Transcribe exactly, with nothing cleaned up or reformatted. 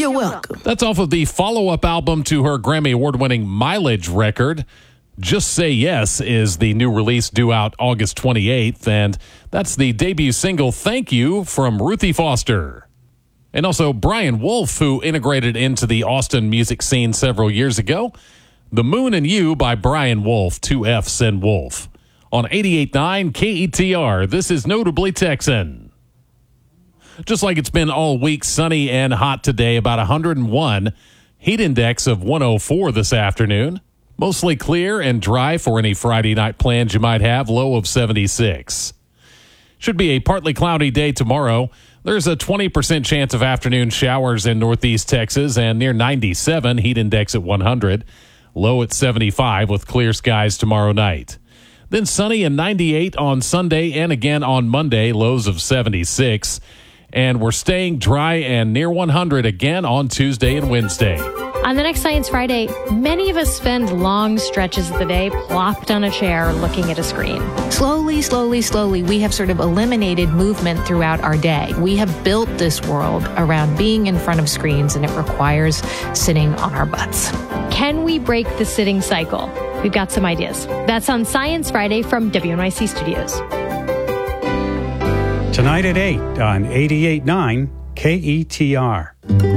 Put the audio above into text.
You're welcome. That's off of the follow-up album to her Grammy Award-winning Mileage record. Just Say Yes is the new release due out August twenty-eighth, and that's the debut single Thank You from Ruthie Foster. And also Brian Wolf, who integrated into the Austin music scene several years ago. The Moon and You by Brian Wolf, two F's and Wolf. On eighty-eight point nine K E T R, this is Notably Texan. Just like it's been all week, sunny and hot today, about one hundred one. Heat index of one oh four this afternoon. Mostly clear and dry for any Friday night plans you might have, low of seventy-six. Should be a partly cloudy day tomorrow. There's a twenty percent chance of afternoon showers in northeast Texas and near ninety-seven, heat index at one hundred. Low at seventy-five with clear skies tomorrow night. Then sunny and ninety-eight on Sunday and again on Monday, lows of seventy-six. And we're staying dry and near one hundred again on Tuesday and Wednesday. On the next Science Friday, many of us spend long stretches of the day plopped on a chair looking at a screen. Slowly, slowly, slowly, we have sort of eliminated movement throughout our day. We have built this world around being in front of screens, and it requires sitting on our butts. Can we break the sitting cycle? We've got some ideas. That's on Science Friday from W N Y C Studios. Tonight at eight on eighty-eight point nine K E T R.